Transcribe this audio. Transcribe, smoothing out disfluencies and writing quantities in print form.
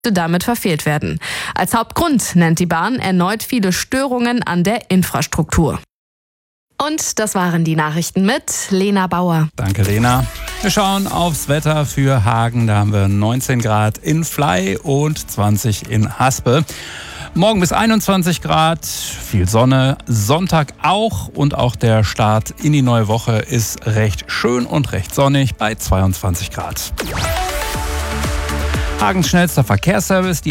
damit verfehlt werden. Als Hauptgrund nennt die Bahn erneut viele Störungen an der Infrastruktur. Und das waren die Nachrichten mit Lena Bauer. Danke, Lena. Wir schauen aufs Wetter für Hagen. Da haben wir 19 Grad in Fly und 20 in Haspe. Morgen bis 21 Grad, viel Sonne, Sonntag auch und auch der Start in die neue Woche ist recht schön und recht sonnig bei 22 Grad. Hagens schnellster Verkehrsservice.